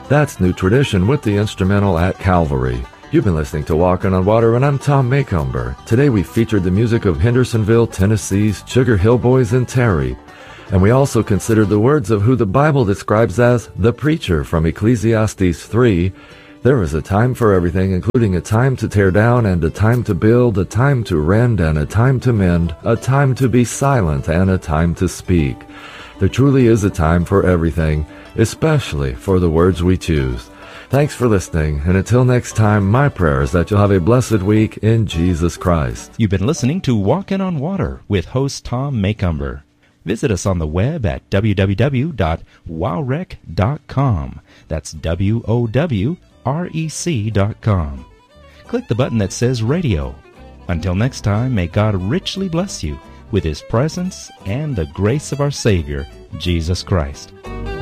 That's New Tradition with the instrumental At Calvary. You've been listening to Walking on Water, and I'm Tom Macomber. Today we featured the music of Hendersonville, Tennessee's Sugar Hill Boys and Terry. And we also considered the words of who the Bible describes as the preacher from Ecclesiastes 3. There is a time for everything, including a time to tear down and a time to build, a time to rend and a time to mend, a time to be silent and a time to speak. There truly is a time for everything, especially for the words we choose. Thanks for listening, and until next time, my prayer is that you'll have a blessed week in Jesus Christ. You've been listening to Walking on Water with host Tom Macomber. Visit us on the web at www.wowrec.com. That's WOWREC.com. Click the button that says Radio. Until next time, may God richly bless you with His presence and the grace of our Savior, Jesus Christ.